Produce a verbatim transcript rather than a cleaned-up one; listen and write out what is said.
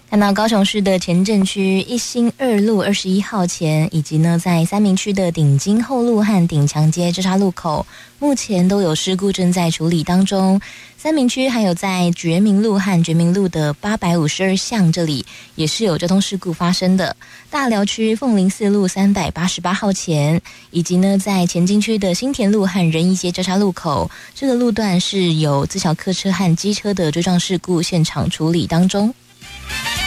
看到高雄市的前镇区一心二路二十一号前，以及呢在三民区的顶金后路和顶强街交叉路口，目前都有事故正在处理当中。三民区还有在觉明路和觉明路的八百五十二巷这里也是有交通事故发生的。大寮区凤林四路三百八十八号前，以及呢在前金区的新田路和仁义街交叉路口，这个路段是有自小客车和机车的追撞事故现场处理当中。